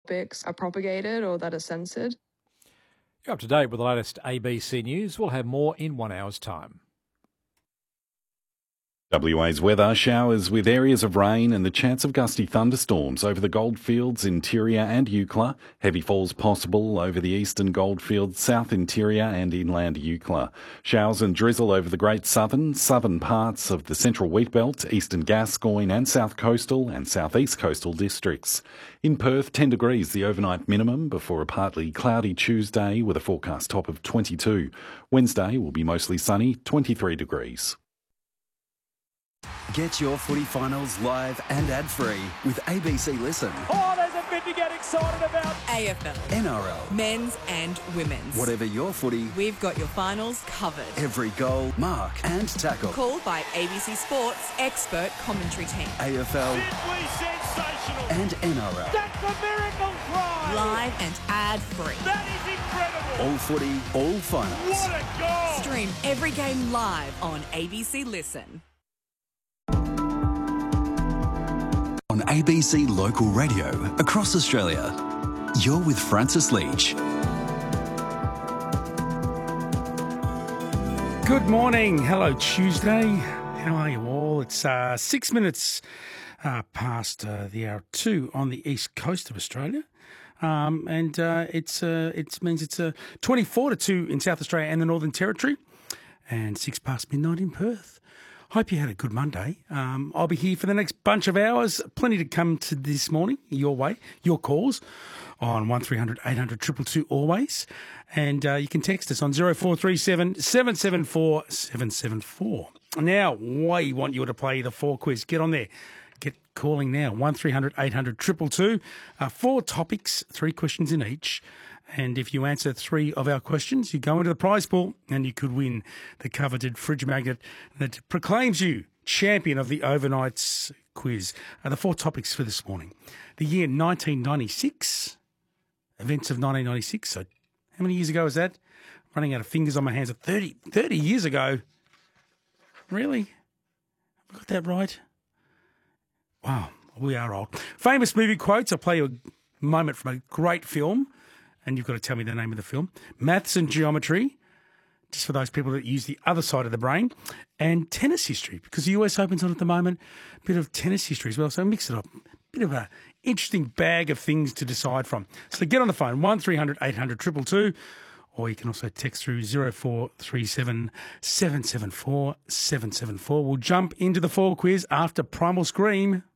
topics are propagated or that are censored. You're up to date with the latest ABC News. We'll have more in 1 hour's time. WA's weather, showers with areas of rain and the chance of gusty thunderstorms over the goldfields, interior and Eucla. Heavy falls possible over the eastern goldfields, south interior and inland Eucla. Showers and drizzle over the Great southern parts of the central wheat belt, eastern Gascoyne and south coastal and southeast coastal districts. In Perth, 10 degrees the overnight minimum before a partly cloudy Tuesday with a forecast top of 22. Wednesday will be mostly sunny, 23 degrees. Get your footy finals live and ad-free with ABC Listen. Oh, there's a bit to get excited about. AFL, NRL, men's and women's. Whatever your footy, We've got your finals covered. every goal, mark and tackle. Called by ABC Sports expert commentary team. AFL Simply sensational. and NRL. That's a miracle try. Live and ad-free. That is incredible. All footy, all finals. What a goal. Stream every game live on ABC Listen. On ABC Local Radio across Australia. You're with Francis Leach. Good morning. Hello, Tuesday. How are you all? It's 6 minutes past the hour 2 on the east coast of Australia. It means it's 24 to 2 in South Australia and the Northern Territory, and 6 past midnight in Perth. Hope you had a good Monday. I'll be here for the next bunch of hours. Plenty to come to this morning, your way, your calls on 1300 800 222 always. And you can text us on 0437 774 774. Now, we want you to play the 4 quiz. Get on there. Get calling now, 1300 800 222. 4 topics, 3 questions in each. And if you answer 3 of our questions, you go into the prize pool and you could win the coveted fridge magnet that proclaims you champion of the overnights quiz. The 4 topics for this morning. The year 1996, events of 1996. So how many years ago was that? Running out of fingers on my hands. 30 years ago. Really? I got that right? Wow, we are old. Famous movie quotes. I'll play you a moment from a great film. And you've got to tell me the name of the film. Maths and geometry, just for those people that use the other side of the brain. And tennis history, because the US Open's on at the moment. A bit of tennis history as well, so mix it up. Bit of an interesting bag of things to decide from. So get on the phone, 1300 800 222, or you can also text through 0437 774 774. We'll jump into the 4 quiz after Primal Scream.